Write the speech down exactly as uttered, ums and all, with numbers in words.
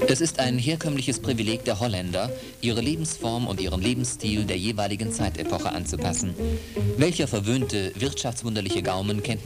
Es ist ein herkömmliches Privileg der Holländer, ihre Lebensform und ihren Lebensstil der jeweiligen Zeitepoche anzupassen. Welcher verwöhnte, wirtschaftswunderliche Gaumen kennt